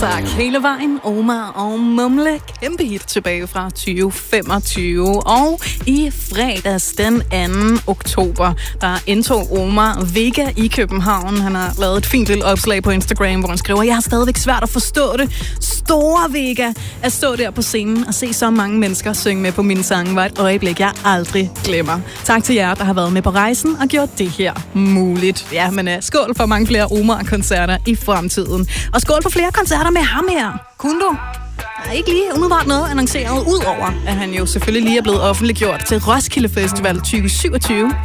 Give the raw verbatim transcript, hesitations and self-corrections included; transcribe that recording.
tak. Hele vejen, Omar og Mumle. Kæmpe hit tilbage fra tyve femogtyve. Og i fredags den anden oktober, der indtog Omar Vega i København. Han har lavet et fint lille opslag på Instagram, hvor han skriver, jeg har stadigvæk svært at forstå det. Store Vega. At stå der på scenen og se så mange mennesker synge med på mine sange var et øjeblik, jeg aldrig glemmer. Tak til jer, der har været med på rejsen og gjort det her muligt. Ja, men uh, skål for mange flere Omar-koncerter i fremtiden. Og skål for flere koncerter med ham her. Kunne du? Der er ikke lige umiddelbart noget annonceret, udover at han jo selvfølgelig lige er blevet offentliggjort til Roskilde Festival tyve syvogtyve.